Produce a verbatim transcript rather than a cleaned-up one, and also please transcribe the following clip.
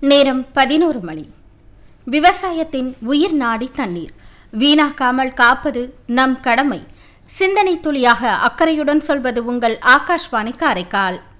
நேரம் பதினோரு மணி. விவசாயத்தின் உயிர் நாடி தண்ணீர் வீணாக்காமல் காப்பது நம் கடமை. சிந்தனை துளியாக அக்கறையுடன் சொல்வது உங்கள் ஆகாஷ்வாணி காரைக்கால்.